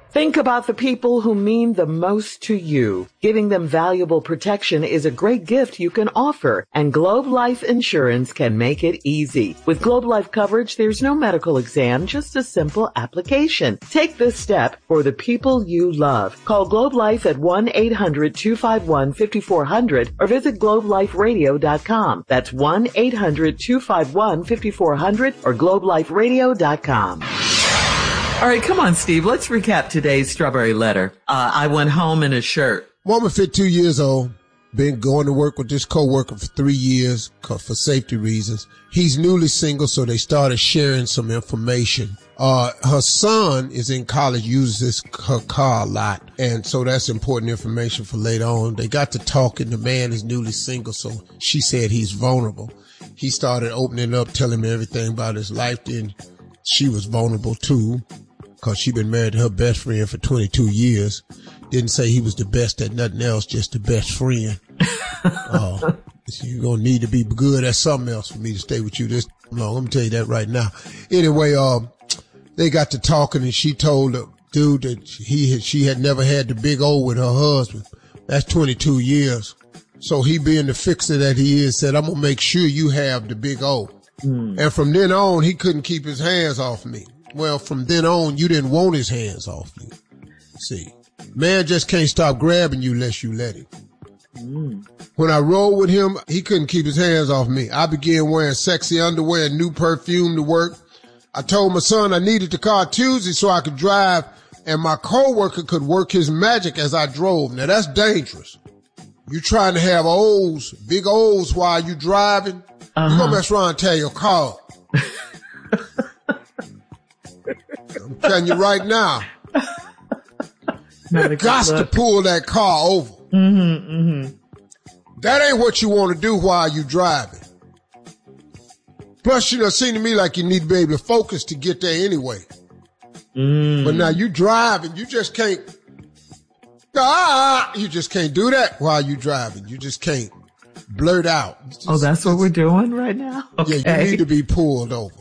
Think about the people who mean the most to you. Giving them valuable protection is a great gift you can offer, and Globe Life Insurance can make it easy. With Globe Life coverage, there's no medical exam, just a simple application. Take this step for the people you love. Call Globe Life at 1-800-251-5400 or visit globeliferadio.com. That's 1-800-251-5400 or globeliferadio.com. All right, come on, Steve. Let's recap today's Strawberry Letter. I went home in a shirt. Woman 52 years old, been going to work with this coworker for 3 years for safety reasons. He's newly single, so they started sharing some information. Her son is in college, uses her car a lot, and so that's important information for later on. They got to talking. The man is newly single, so she said he's vulnerable. He started opening up, telling me everything about his life. Then she was vulnerable too, because she been married to her best friend for 22 years. Didn't say he was the best at nothing else, just the best friend. You're going to need to be good at something else for me to stay with you this long. Let me tell you that right now. Anyway, they got to talking, and she told the dude that she had never had the big O with her husband. That's 22 years. So he, being the fixer that he is, said, I'm going to make sure you have the big O. And from then on, he couldn't keep his hands off me. Well, from then on, you didn't want his hands off you. See, man just can't stop grabbing you unless you let him. When I rolled with him, he couldn't keep his hands off me. I began wearing sexy underwear and new perfume to work. I told my son I needed the car Tuesday so I could drive and my coworker could work his magic as I drove. Now that's dangerous. You trying to have O's, big O's while you driving. You're gonna mess around and tear your car up. I'm telling you right now. Got to pull that car over. That ain't what you want to do while you driving. Plus, it seems to me like you need to be able to focus to get there anyway. But now you driving, you just can't. You just can't do that while you driving. You just can't blurt out. That's what we're doing right now? Okay. Yeah, you need to be pulled over.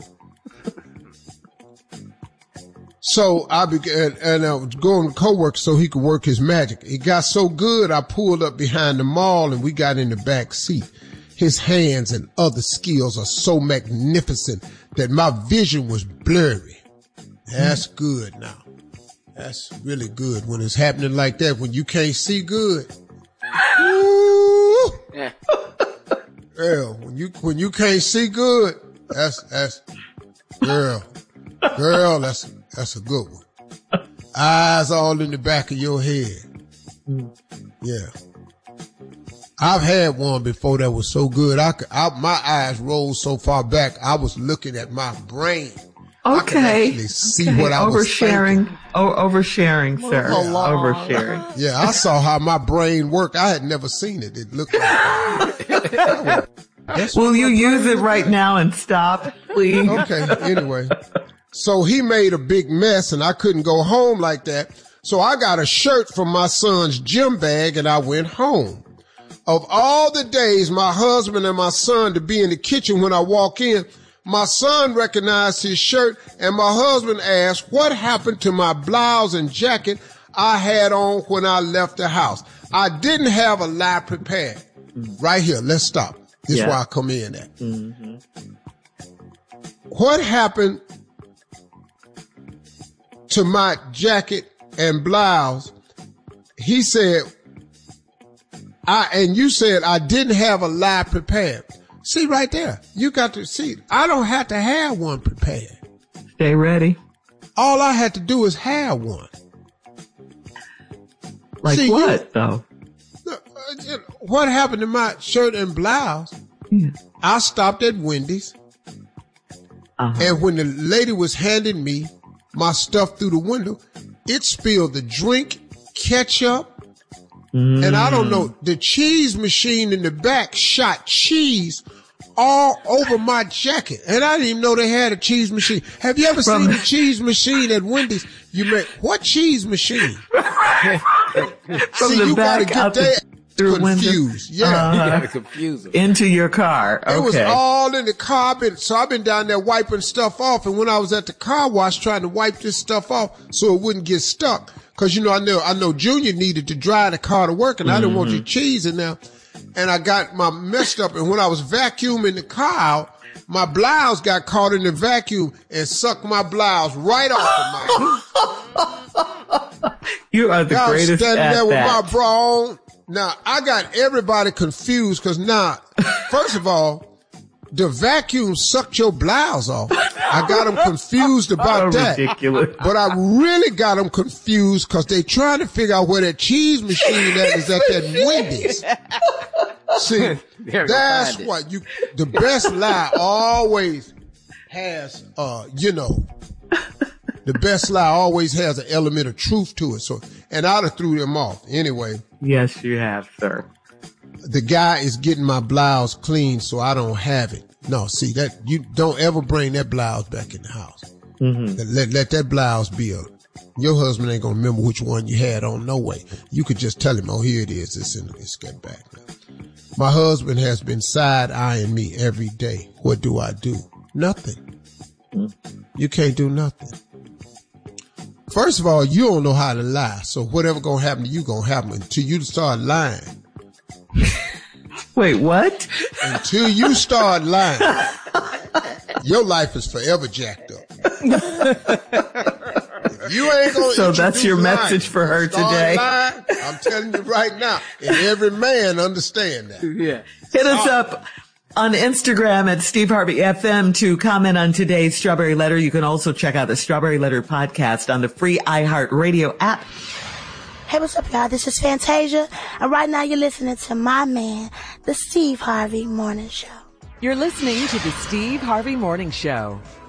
So I began, and I was going to co-work so he could work his magic. It got so good, I pulled up behind the mall and we got in the back seat. His hands and other skills are so magnificent that my vision was blurry. That's good now. That's really good when it's happening like that, when you can't see good. Woo! Girl, when you can't see good, that's girl, that's a good one. Eyes all in the back of your head. Yeah. I've had one before that was so good. My eyes rolled so far back, I was looking at my brain. Okay. I could actually see what I was thinking. Oversharing, sir. Oversharing. Yeah, I saw how my brain worked. I had never seen it. It looked like that. Will you use it right now and stop, please? Okay, anyway. So he made a big mess and I couldn't go home like that. So I got a shirt from my son's gym bag and I went home. Of all the days my husband and my son to be in the kitchen when I walk in, my son recognized his shirt and my husband asked what happened to my blouse and jacket I had on when I left the house. I didn't have a lie prepared. Right here, let's stop. This is where I come in at. What happened to my jacket and blouse? He said, you said I didn't have a lie prepared. See right there. You got to see. I don't have to have one prepared. Stay ready. All I had to do is have one. Like see, what though? What happened to my shirt and blouse? Yeah. I stopped at Wendy's. And when the lady was handing me my stuff through the window, it spilled the drink, ketchup, and I don't know, the cheese machine in the back shot cheese all over my jacket. And I didn't even know they had a cheese machine. Have you ever seen a cheese machine at Wendy's? What cheese machine? See, you gotta get that confused. Yeah. You gotta confuse them. Into your car. Okay. It was all in the car. So I've been down there wiping stuff off. And when I was at the car wash trying to wipe this stuff off so it wouldn't get stuck, Cause I know Junior needed to drive the car to work and I didn't want your cheese in there. And I got my messed up. And when I was vacuuming the car out, my blouse got caught in the vacuum and sucked my blouse right off of my. You are the greatest standing at there with that. my bra on. Now, I got everybody confused because first of all, the vacuum sucked your blouse off. I got them confused about that. Ridiculous. But I really got them confused because they trying to figure out where that cheese machine is at that Wendy's. See, that's what the best lie always has, the best lie always has an element of truth to it. So, and I'd have threw them off anyway. Yes, you have, sir. The guy is getting my blouse clean so I don't have it. No, see that you don't ever bring that blouse back in the house. Mm-hmm. Let that blouse be your husband ain't gonna remember which one you had on, no way. You could just tell him, oh, here it is. It's get back now. My husband has been side-eyeing me every day. What do I do? Nothing. You can't do nothing. First of all, you don't know how to lie. So whatever gonna happen to you gonna happen until you start lying. Wait, what? Until you start lying, your life is forever jacked up. You ain't gonna. So that's your message for her today. Lying, I'm telling you right now, and every man understand that. Yeah. Hit us up on Instagram at Steve Harvey FM to comment on today's Strawberry Letter. You can also check out the Strawberry Letter podcast on the free iHeartRadio app. Hey, what's up, y'all? This is Fantasia, and right now you're listening to my man, the Steve Harvey Morning Show. You're listening to the Steve Harvey Morning Show.